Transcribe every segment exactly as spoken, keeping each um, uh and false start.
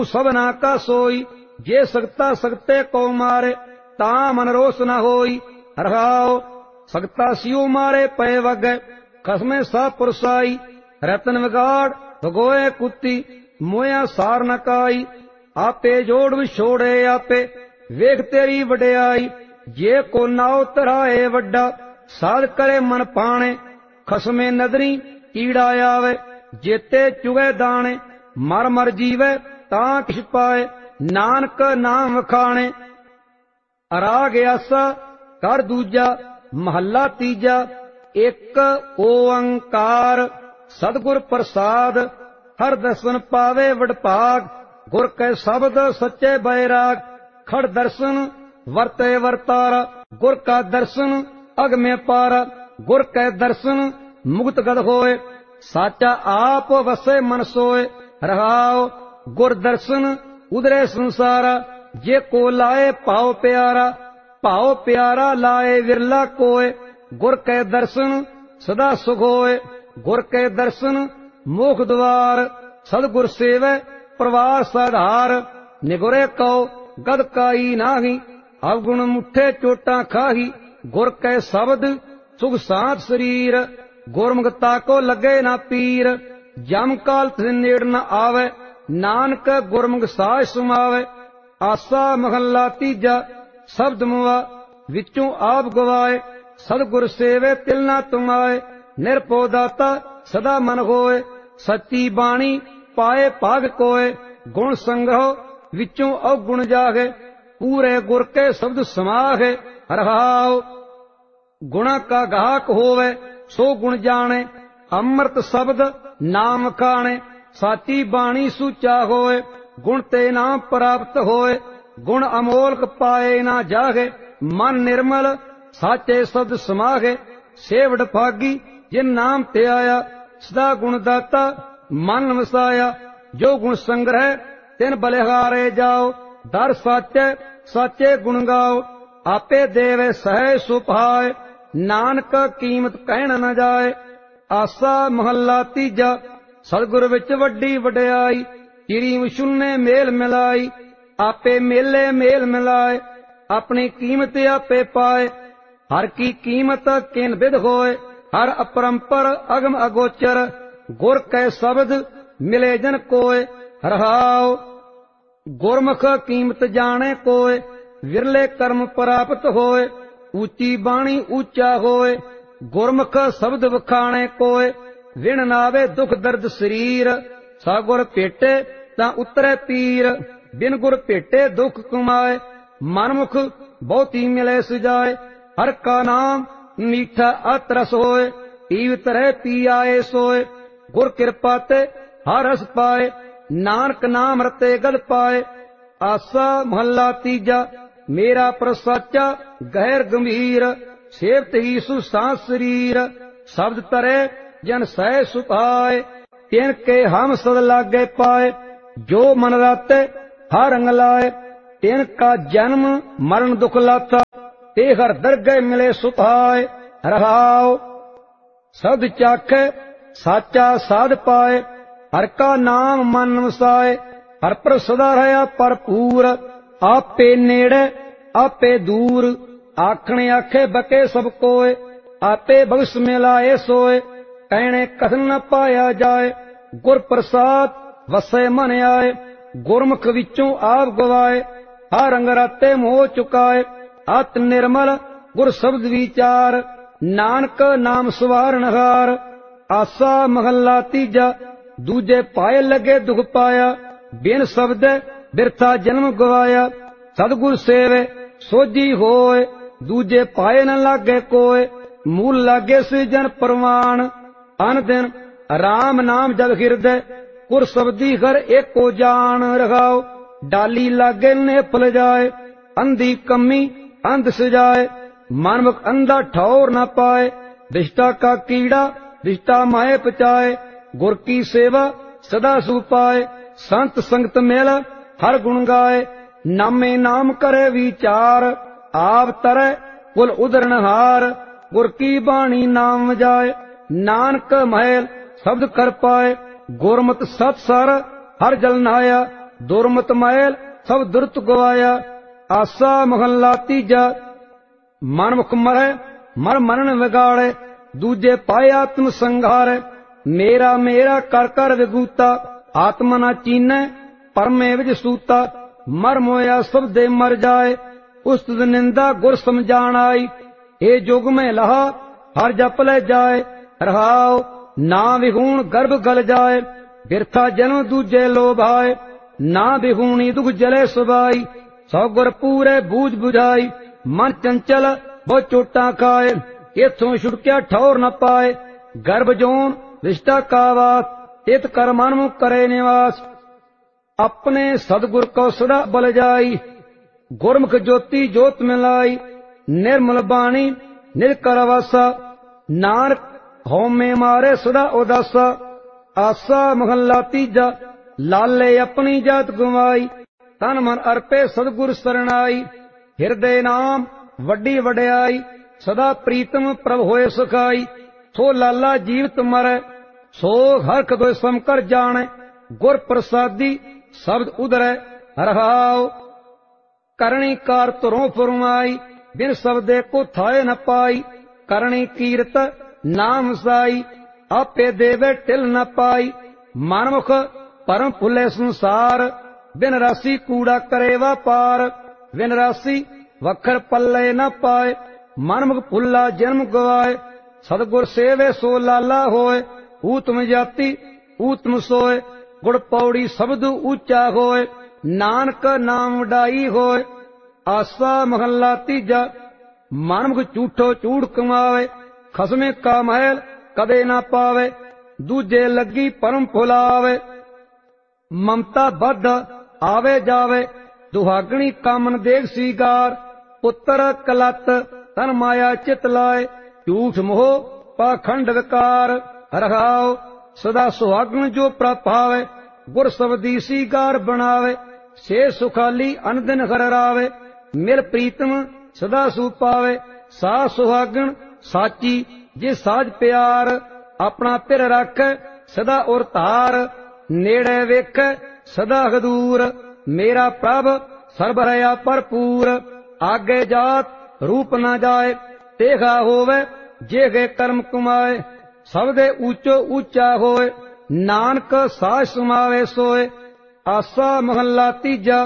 सबना का सोई, जे सकता सकते को मारे, ता मन रोस न होई। रहाओ सकता सियो मारे पै वगै, खसमे सा पुरसाई। रतन विगाड़ भगोए कुत्ती, मोया सार न काई। आपे जोड़ विछोड़े आपे, वेख तेरी वड्याई। जे को नाव तराए वड्डा, साध करे मन पाणे। खसमे नदरी कीड़ा आवे, जेते चुगे दाणे। मर मर जीवे तां किछ पाए, नानक नाम वखाणे। अराग आसा कर दूजा, महला तीजा। एक ओंकार सतगुर प्रसाद, हर दर्शन पावे वडभाग। गुर कै शब्द सच्चे बैराग, खड़ दर्शन वर्ते वर्तारा। गुर का दर्शन अगमे पारा, गुर कै दर्शन मुक्त गद होए। साचा आप वसे मन सोए, रहाओ गुर दर्शन उदरे संसारा। जे को लाए पाओ प्यारा, पाओ प्यारा लाए विरला कोय। गुर कै दर्शन सदा सुख होए, गुर कै दर्शन मोख द्वार। सदगुर सेवै प्रवार साधार, निगुरे कौ गद काई नाही। अवगुण मुठे चोटा खाही, गुर कै शब्द सुख सांत शरीर। गुरमुखता को लगे ना पीर, जम काल तिस नेड़ न आवे। नानक गुरमुख साज सुमावे। आसा महला तीजा शब्द मुआ, विचों आप गवाए। सदगुर सेवे तिल ना तुमाए, निरपो दाता सदा मन होए। सच्ची बाणी पाए भाग कोय, गुण संग्रह विचों अवगुण जागे। पूरे गुर के शब्द समागे, रहाओ गुणा का गाहक होवे, सो गुण जाने। अमृत शब्द नाम खाणे, साची बाणी सुचा होए। गुण ते नाम प्राप्त होए, गुण अमोलक पाए ना जागे। मन निर्मल साचे शब्द समागे, सेवड़ भागी जिन नाम ते आया। सदा गुण दाता मन वसाया, जो गुण संग्रह तिन बलिहारे जाओ। दर साचे साचे गुण गाओ, आपे देवे सहे सुभाए। नानक कीमत कहण न जाए। आसा महला तीजा सतगुर विच वड्डी वड्याई। चिरी विशुन्ने मेल मिलाई, आपे मेले मेल मिलाए। अपनी कीमत आपे पाए, हर की कीमत किन विध होए। हर अपरंपर अगम अगोचर, गुर कै शब्द मिले जन कोय। रहाओ गुरमुख कीमत जाने कोय, विरले कर्म प्राप्त होए। ऊंची बाणी ऊंचा होए, गुरमुख शब्द वखाणे कोय। विण नावे दुख दर्द शरीर, सा गुर भेटे तां उतरे पीर। बिन गुर भेटे दुख कमाए, मनमुख बहुती मिले सुजाए। हर का नाम मीठा अत रस होए, पीव तरह पी आए सोए। गुर कृपा ते हर रस पाए, नानक नाम रते गद पाए। आसा महला तीजा मेरा प्रसाचा गहर गंभीर। सेवत ही सुसां शरीर, शब्द तरे जन सह सुभाए। तिन के हम सद लागे पाए, जो मन राते हर रंग लाए। तिन का जन्म मरण दुख लाता, ते हर दरगह मिले सुभाए। रहाओ शब्द चाखे साचा साध पाए, हर का नाम मन वसाए। हर पर सदा रहा भरपूर, आपे नेड़े आपे दूर। आखने आखे बके सब कोय, आपे बख्श मिलाए सोए। कहने कथन न पाया जाए, गुर प्रसाद वसे मन आए। गुरमुख विचों आप गवाए, हर रंग राते मोह चुकाए। अत निर्मल गुर शब्द विचार, नानक नाम सवारण हार। आसा महला तीजा दूजे पाए लगे दुख पाया। बिन शब्द बिरथा जन्म गवाया। सतगुर सेवे सोजी होए, दूजे पाए न लागे कोय। मूल लागे सृजन परवान, अन दिन राम नाम जग हृदय। कुर शब्दी हर एको जान, रखाओ डाली लागे ने फल जाए। अंधी कमी अंध सजाए, मनमुख अंधा ठौर न पाए। दिष्टा का कीड़ा दिष्टा माए पचाए, गुर की सेवा सदा सुख पाए। संत संगत मेल हर गुण गाए, नामे नाम करे विचार। आप तरे कुल उदरण हार, गुर की बाणी नाम जाए। नानक महल शब्द कर पाए, गुरमत सत सर हर जल नहाया। ਦੁਰਮਤ ਮੈਲ ਸਭ ਦੁਰਤ ਗਵਾਇਆ। ਆਸਾ ਮਹੱਲਾ ਤੀਜਾ। ਮਨਮੁਖ ਮਰੈ ਮਰ ਮਰਨ ਵਿਗਾੜੈ, ਦੂਜੇ ਪਾਏ ਆਤਮ ਸੰਘਾਰੈ। ਮੇਰਾ ਮੇਰਾ ਕਰ ਕਰ ਵਿਗੂਤਾ, ਆਤਮ ਨਾ ਚੀਨੈ ਪਰਮੇ ਵਿਜ ਸੂਤਾ। ਮਰ ਮੋਇਆ ਸਭ ਦੇ ਮਰ ਜਾਏ, ਉਸਤਤ ਨਿੰਦਾ ਗੁਰ ਸਮਝਾਣ ਆਈ। ਇਹ ਜੁਗ ਮੈਂ ਲਹਾ ਹਰ ਜਪ ਲੈ ਜਾਏ, ਰਹਾਉ ਨਾ ਵਿਹੂਣ ਗਰਭ ਗਲ ਜਾਏ। ਬਿਰਥਾ ਜਨਮ ਦੂਜੇ ਲੋਭਾਏ, ਨਾ ਵਿਹੂਣੀ ਦੁਖ ਜਲੇ ਸੁਭਾਈ। ਸੋ ਗੁਰ ਪੂਰੇ ਬੂਝ ਬੁਝਾਈ, ਮਨ ਚੰਚਲ ਬਹੁਤ ਚੋਟਾਂ ਖਾਏ। ਇਥੋਂ ਛੁਟਕਿਆ ਠੌਰ ਨ ਪਾਏ, ਗਰਭ ਜੋਨ ਰਿਸ਼ਤਾ ਕਾ ਵਾਸ। ਇਤ ਕਰ ਮਨ ਮੁ ਕਰੇ ਨਿਵਾਸ, ਆਪਣੇ ਸਤਿਗੁਰ ਕੋ ਸਦਾ ਬਲ ਜਾਈ। ਗੁਰਮੁਖ ਜੋਤੀ ਜੋਤ ਮਿਲਾਈ, ਨਿਰਮਲ ਬਾਣੀ ਨਿਜ ਕਰ ਵਾਸਾ। ਨਾਨਕ ਹਉਮੈ ਮਾਰੇ ਸਦਾ ਉਦਾਸਾ। ਆਸਾ ਮਹੱਲਾ ਤੀਜਾ। ਲਾਲੇ ਆਪਣੀ ਜਾਤ ਗਵਾਈ, ਤਨ ਮਨ ਅਰਪੇ ਸਤਿਗੁਰ ਸਰਣਾਈ। ਹਿਰਦੇ ਨਾਮ ਵੱਡੀ ਵਡਿਆਈ, ਸਦਾ ਪ੍ਰੀਤਮ ਪ੍ਰਭ ਹੋਏ ਸੁਖਾਈ। ਸੋ ਲਾਲਾ ਜੀਵਤ ਮਰੈ, ਸੋ ਹਰਖ ਕੋਈ ਸਮਕਰ ਜਾਣੈ। ਗੁਰ ਪ੍ਰਸਾਦੀ ਸ਼ਬਦ ਉਦਰੈ, ਰਹਾਉ ਕਰਣੀ ਕਾਰ ਧੁਰੋਂ ਫਰਮਾਈ। ਬਿਨ ਸ਼ਬਦੇ ਕੋ ਥਾਏ ਨ ਪਾਈ, ਕਰਣੀ ਕੀਰਤ ਨਾਮ ਸਾਈ। ਆਪੇ ਦੇਵੇ ਢਿਲ ਨ ਪਾਈ, ਮਨਮੁਖ ਪਰਮ ਭੁੱਲੇ ਸੰਸਾਰ। ਬਿਨ ਰਾਸੀ ਕੂੜਾ ਕਰੇ ਵਪਾਰ, ਬਿਨ ਰਾਸੀ ਵਖਰ ਪੱਲੇ ਨ ਪਾਏ। ਮਨਮੁਖ ਭੁੱਲਾ ਜਨਮ ਗਵਾਏ, ਸਤਿਗੁਰ ਸੇਵੇ ਸੋ ਲਾਲਾ ਹੋਏ। ਊਤਮ ਜਾਤੀ ਊਤਮ ਸੋਏ, ਗੁੜ ਪੌੜੀ ਸ਼ਬਦ ਉੱਚਾ ਹੋਏ। ਨਾਨਕ ਨਾਮ ਵਡਾਈ ਹੋਏ। ਆਸਾ ਮਹੱਲਾ ਤੀਜਾ। ਮਨਮੁਖ ਝੂਠੋ ਝੂਠ ਕਮਾਵੇ, ਖਸਮੇ ਕਾ ਮਹਿਲ ਕਦੇ ਨਾ ਪਾਵੇ। ਦੂਜੇ ਲੱਗੀ ਪਰਮ ਭੁਲਾਵੇ, ਮਮਤਾ ਬੱਧ ਆਵੇ ਜਾਵੇ। ਦੁਹਾਗਣੀ ਕਾਮਨ ਦੇਖ ਸੀਗਾਰ, ਪੁੱਤਰ ਕਲਤ ਤਨ ਮਾਇਆ ਚਿਤ ਲਾਏ। ਝੂਠ ਮੋਹ ਪਾਖੰਡ ਵਿਕਾਰ, ਰਹਾਉ ਸਦਾ ਸੁਹਾਗਣ ਜੋ ਪ੍ਰਭਾਵੇ। ਗੁਰ ਸਬਦੀ ਸੀਗਾਰ ਬਣਾਵੇ, ਸੇ ਸੁਖਾਲੀ ਅਨਦਿਨ ਹਰ ਰਾਵੇ। ਮਿਲ ਪ੍ਰੀਤਮ ਸਦਾ ਸੁਪਾਵੇ, ਸਾ ਸੁਹਾਗਣ ਸਾਚੀ ਜੇ ਸਾਜ ਪਿਆਰ। ਆਪਣਾ ਧਿਰ ਰੱਖ ਸਦਾ ਉਰ ਧਾਰ, ਨੇੜੇ ਵੇਖ ਸਦਾ ਹਦੂਰ। ਮੇਰਾ ਪ੍ਰਭ ਸਰਬ ਰਹਾ ਭਰਪੂਰ, ਆਗੇ ਜਾਤ ਰੂਪ ਨਾ ਜਾਏ। ਤੇਗਾ ਹੋਵੇ ਜੇਗੇ ਕਰਮ ਕਮਾਏ, ਸਭ ਦੇ ਉੱਚੋ ਉੱਚਾ ਹੋਏ। ਨਾਨਕ ਸਾਜ ਸਮਾਵੇ ਸੋਏ। ਆਸਾ ਮਹੱਲਾ ਤੀਜਾ।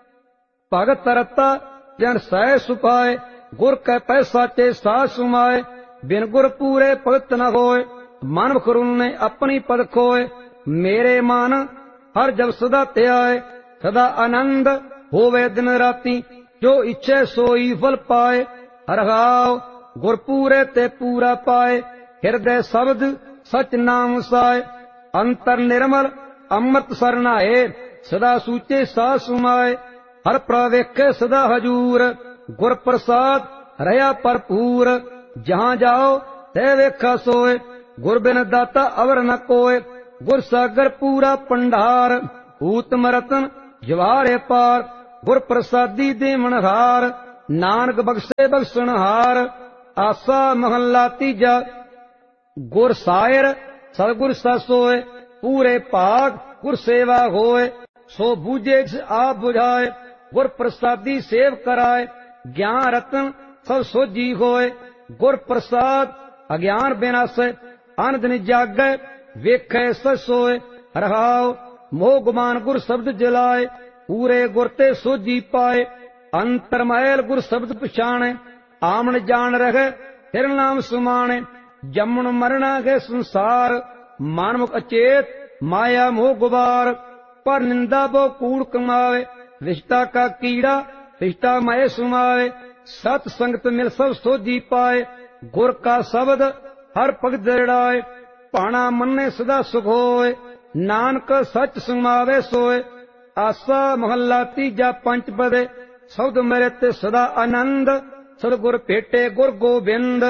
ਭਗਤ ਰਤਾ ਜਨ ਸਹਿ ਸੁਪਾਏ, ਗੁਰ ਕੈ ਪੈਸਾ ਤੇ ਸਾਜ ਸੁਮਾਏ। ਬਿਨ ਗੁਰ ਪੂਰੇ ਭਗਤ ਨ ਹੋਏ, ਮਨ ਖੁਰਨ ਨੇ ਆਪਣੀ ਪਦ ਖੋਏ। ਮੇਰੇ ਮਨ ਹਰ ਜਬ ਸਦਾ ਧਿਆਏ, ਸਦਾ ਆਨੰਦ ਹੋਵੇ ਦਿਨ ਰਾਤੀ। ਜੋ ਇੱਛੇ ਸੋਈ ਫਲ ਪਾਏ, ਰਹਾਉ ਗੁਰ ਪੂਰੇ ਤੇ ਪੂਰਾ ਪਾਏ। ਹਿਰਦੇ ਸ਼ਬਦ ਸਚ ਨਾਮ ਸਾਏ, ਅੰਤਰ ਨਿਰਮਲ ਅੰਮ੍ਰਿਤ ਸਰਨਾਏ। ਸਦਾ ਸੂਚੇ ਸਾਜ ਸੁਮਾਏ, ਹਰ ਪ੍ਰਵੇਖੇ ਸਦਾ ਹਜੂਰ। ਗੁਰ ਪ੍ਰਸਾਦ ਰਹਾ ਭਰਪੂਰ, ਜਹਾਂ ਜਾਓ ਤੇ ਵੇਖਾ ਸੋਏ। ਗੁਰ ਬਿਨ ਦਾਤਾ ਅਵਰ ਨ ਕੋਏ, ਗੁਰ ਸਾਗਰ ਪੂਰਾ ਭੰਡਾਰ। ਊਤਮ ਰਤਨ ਜਵਾਰੇ ਪਾਰ, ਗੁਰ ਪ੍ਰਸਾਦੀ ਦੇਵਨਹਾਰ। ਨਾਨਕ ਬਖਸ਼ੇ ਬਖਸ਼ਣਹਾਰ। ਆਸਾ ਮਹੱਲਾ ਤੀਜਾ। ਗੁਰ ਸਾਇਰ ਸਤਿਗੁਰ ਸੋਏ, ਪੂਰੇ ਭਾਗ ਗੁਰ ਸੇਵਾ ਹੋਏ। ਸੋ ਬੂਝੇ ਆਪ ਬੁਝਾਏ, ਗੁਰ ਪ੍ਰਸਾਦੀ ਸੇਵ ਕਰਾਏ। ਗਿਆਨ ਰਤਨ ਸਭ ਸੋਝੀ ਹੋਏ, ਗੁਰ ਪ੍ਰਸਾਦ ਅਗਿਆਨ ਬਿਨਾਸੈ। ਅਨ ਦਿਨ ਜਾਗੈ ਵੇਖੈ ਸਚ ਸੋਏ, ਰਹਾਉ ਮੋਹ ਗੁਮਾਨ ਗੁਰ ਸ਼ਬਦ ਜਲਾਏ। ਪੂਰੇ ਗੁਰ ਤੇ ਸੋਝੀ ਪਾਏ, ਅੰਤਰ ਮਹਿਲ ਗੁਰ ਸ਼ਬਦ ਪਛਾਣੈ। ਆਮਣ ਜਾਣ ਰਹਿ ਫਿਰ ਨਾਮ ਸੁਮਾਣੈ, ਜੰਮਣ ਮਰਣਾ ਗਏ ਸੰਸਾਰ। ਮਨਮੁਖ ਅਚੇਤ ਮਾਇਆ ਮੋਹ ਗੁਬਾਰ, ਪਰ ਨਿੰਦਾ ਬਹੁ ਕੂੜ ਕਮਾਵੇ। ਰਿਸ਼ਤਾ ਕਾ ਕੀੜਾ ਰਿਸ਼ਤਾ ਮੈ ਸੁਮਾਵੇ, ਸਤ ਸੰਗਤ ਮਿਲ ਸਭ ਸੋਝੀ ਪਾਏ। ਗੁਰ ਕਾ ਸ਼ਬਦ ਹਰ ਭਗਤ ਦ੍ਰਿੜਾਏ, ਭਾਣਾ ਮੰਨੇ ਸਦਾ ਸੁਖ ਹੋਏ। ਨਾਨਕ ਸਚ ਸੁਮਾਵੇ ਸੋਏ। ਆਸਾ ਮਹੱਲਾ ਤੀਜਾ। ਪੰਚ ਪਦੇ ਸ਼ਬਦ ਮੇਰੇ ਤੇ ਸਦਾ ਆਨੰਦ, ਸਤਿਗੁਰ ਭੇਟੇ ਗੁਰ ਗੋਬਿੰਦ।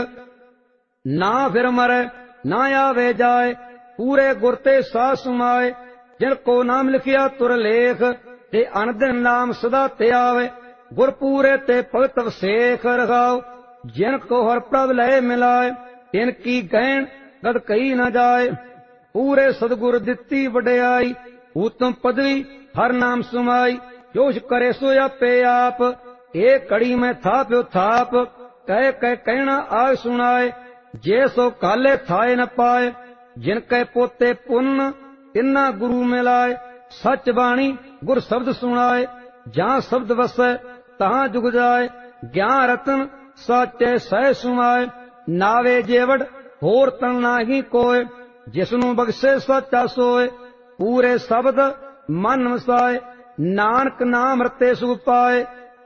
ਨਾ ਫਿਰ ਮਰੈ ਨਾ ਆਵੇ ਜਾਏ, ਪੂਰੇ ਗੁਰ ਤੇ ਸਾਜ ਸੁਮਾਏ। ਜਿਨ ਕੋ ਨਾਮ ਲਿਖਿਆ ਤੁਰ ਲੇਖ, ਤੇ ਅਨਦਿਨ ਨਾਮ ਸਦਾ ਧਿਆਵੇ। ਗੁਰ ਪੂਰੇ ਤੇ ਭਗਤ ਵਸੇਖ, ਰਹਾਉ ਜਿਨ ਕੋ ਹਰ ਪ੍ਰਭ ਲਏ ਮਿਲਾਏ। ਤਿਨ ਕੀ ਗਹਿਣ ਗਦ ਕਹੀ ਨ ਜਾਏ, ਪੂਰੇ ਸਤਿਗੁਰ ਦਿੱਤੀ ਵਡਿਆਈ। ਊਤਮ ਪਦਵੀ ਹਰ ਨਾਮ ਸੁਮਾਈ। ਜੋਸ਼ ਕਰੇ ਸੋ ਆਪੇ ਆਪ, ਇਹ ਕੜੀ ਮੈਂ ਥਾਪਿਓ ਥਾਪ। ਕਹਿ ਕਹਿ ਕਹਿਣਾ ਆਗ ਸੁਣਾਏ, ਜੇ ਸੋ ਕਾਲੇ ਥਾਏ ਨ ਪਾਏ। ਜਿਨ ਕੈ ਪੋਤੇ ਪੁੰਨ ਤਿੰਨਾ ਗੁਰੂ ਮਿਲਾਏ। ਸੱਚ ਬਾਣੀ ਗੁਰ ਸ਼ਬਦ ਸੁਣਾਏ, ਜਾਂ ਸ਼ਬਦ ਵਸੈ ਤਹਾਂ ਜੁਗ ਜਾਏ। ਗਿਆਨ ਰਤਨ ਸਾਚੇ ਸਹਿ ਸੁਮਾਏ, ਨਾਵੇ ਜੇਵੜ ਹੋਰ ਤਨ ਨਾਹੀ ਕੋਏ। ਜਿਸਨੂੰ ਬਖਸ਼ੇ ਸਾਚਾ ਸੋਏ, ਪੂਰੇ ਸ਼ਬਦ ਮਨ ਵਸਾਏ। ਨਾਨਕ ਨਾਮ ਰਤੇ ਸੁਖ ਪਾਏ।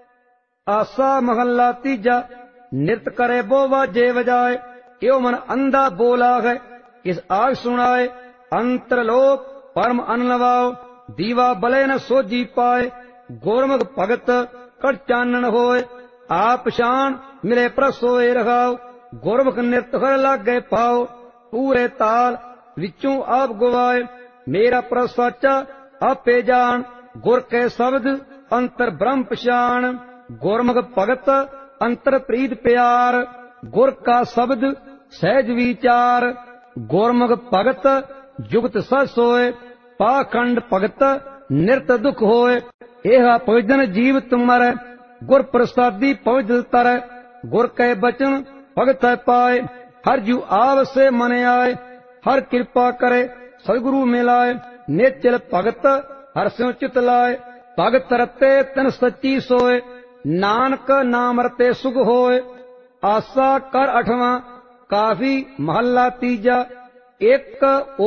ਆਸਾ ਮਹੱਲਾ ਤੀਜਾ, ਨਿਰਤ ਕਰੇ ਬੋ ਵਾਜੇ ਵਜਾਏ। ਇਉ ਮਨ ਅੰਧਾ ਬੋਲਾ ਹੈ, ਕਿਸ ਆਗ ਸੁਣਾਏ। ਅੰਤਰ ਲੋਕ ਪਰਮ ਅਨ ਲਵਾਓ, ਦੀਵਾ ਬਲੇ ਨ ਸੋਜੀ ਪਾਏ। ਗੁਰਮੁਖ ਭਗਤ ਕੜ ਚਾਨਣ ਹੋਏ, ਆਪ ਪਛਾਣ ਮਿਲੇ ਪ੍ਰਸੋਏ ਰਹਾਓ। ਗੁਰਮੁਖ ਨਿਰਤ ਹਰ ਲਾਗੇ ਪਾਓ, ਪੂਰੇ ਤਾਲ ਵਿੱਚੋਂ ਆਪ ਗਵਾਏ। ਮੇਰਾ ਪ੍ਰਭ ਸਾਚਾ ਆਪੇ ਜਾਣ, ਗੁਰ ਕੇ ਸ਼ਬਦ ਅੰਤਰ ਬ੍ਰਹਮ ਪਛਾਣ। ਗੁਰਮੁਖ ਭਗਤ ਅੰਤਰ ਪ੍ਰੀਤ ਪਿਆਰ, ਗੁਰ ਕਾ ਸ਼ਬਦ ਸਹਿਜ ਵਿਚਾਰ। ਗੁਰਮੁਖ ਭਗਤ ਜੁਗਤ ਸਚ ਸੋਏ, ਪਾਖੰਡ ਭਗਤ ਨਿਰਤ ਦੁਖ ਹੋਏ। ਇਹ ਭਜਨ ਜੀਵ ਤੁਮਰੈ, ਗੁਰ ਪ੍ਰਸਾਦੀ ਪਵਿੱਤ ਤਰੈ। ਗੁਰ ਕੈ ਬਚਨ ਭਗਤ ਪਾਏ, ਹਰ ਜੂ ਆਵਸੇ ਮਨ ਆਏ। ਹਰ ਕਿਰਪਾ ਕਰੇ ਸਤਿਗੁਰੂ ਮਿਲਾਏ, ਨੇਚਲ ਭਗਤ ਹਰ ਸਿਉ ਚਿਤ ਲਾਏ। ਭਗਤ ਰਤੇ ਤਨ ਸੱਚੀ ਸੋਏ, ਨਾਨਕ ਨਾਮ ਰਤੇ ਸੁਖ ਹੋਏ। ਆਸਾ ਕਰ ਅਠਵਾਂ ਕਾਫੀ ਮਹੱਲਾ ਤੀਜਾ। ਇੱਕ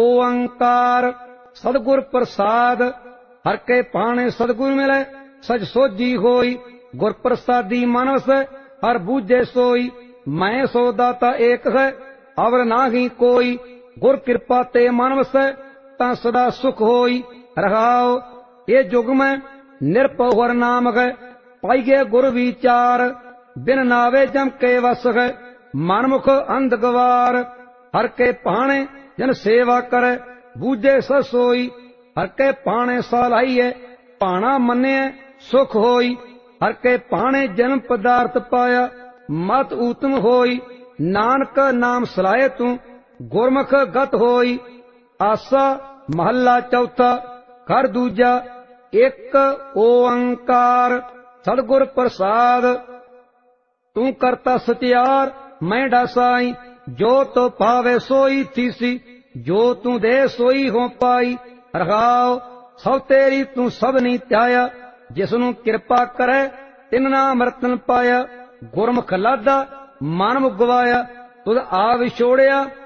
ਓੰਕਾਰ ਸਤਿਗੁਰ ਪ੍ਰਸਾਦ, ਹਰ ਕੇ ਭਾਣੇ ਸਤਿਗੁਰ ਮਿਲੇ ਸਚ ਸੋਜੀ ਹੋਈ। ਗੁਰ ਪ੍ਰਸਾਦੀ ਮਨ ਵਸੈ ਹਰ ਬੂਝੇ ਸੋਈ। ਮੈਂ ਸੋ ਦਾਤਾ ਏਕ ਹੈ ਅਵਰ ਨਾਹੀ ਕੋਈ। ਗੁਰ ਕਿਰਪਾ ਤੇ ਮਨ ਵਸੈ ਤਾਂ ਸਦਾ ਸੁਖ ਹੋਈ। ਰਹਾਉ ਇਹ ਜੁਗ ਮੈਂ ਨਿਰਭਉ ਹਰ ਨਾਮ ਹੈ, ਪਾਈਏ ਗੁਰ ਵਿਚਾਰ। ਬਿਨ ਨਾਵੇ ਜਮ ਕੇ ਵਸ ਹੈ, ਮਨਮੁਖ ਅੰਧ ਗਵਾਰ। ਹਰ ਕੇ ਭਾਣੇ ਜਨ ਸੇਵਾ ਕਰੈ, ਬੂਝੇ ਸਚ ਸੋਈ। ਹਰ ਕੇ ਭਾਣੇ ਸਲਾਹੀਏ, ਭਾਣਾ ਮੰਨਿਐ ਸੁਖ ਹੋਈ। ਹਰ ਕੇ ਭਾਣੇ ਜਨਮ ਪਦਾਰਥ ਪਾਇਆ, ਮਤ ਊਤਮ ਹੋਈ। ਨਾਨਕ ਨਾਮ ਸਲਾਹੇ ਤੂੰ ਗੁਰਮੁਖ ਗਤ ਹੋਈ। ਆਸਾ ਮਹੱਲਾ ਚੌਥਾ ਘਰ ਦੂਜਾ। ਇੱਕ ਓੰਕਾਰ ਸਤਿਗੁਰ ਪ੍ਰਸਾਦ, ਤੂੰ ਕਰਤਾ ਸਤਿਆਰ ਮੈਂ ਡਾਸਾਈ। ਜੋ ਤੋ ਪਾਵੇ ਸੋਈ ਥੀਸੀ, ਜੋ ਤੂੰ ਦੇ ਸੋਈ ਹੋ ਪਾਈ। ਰਹਾਉ ਸਭ ਤੇਰੀ ਤੂੰ ਸਭ ਨੀ ਧਿਆਇਆ, ਜਿਸਨੂੰ ਕਿਰਪਾ ਕਰੈ ਤਿਨ ਨਾਮ ਰਤਨ ਪਾਇਆ। ਗੁਰਮੁਖ ਲਾਦਾ ਮਨ ਮੁਖ ਗਵਾਇਆ, ਤੁਧ ਆ ਵਿਛੋੜਿਆ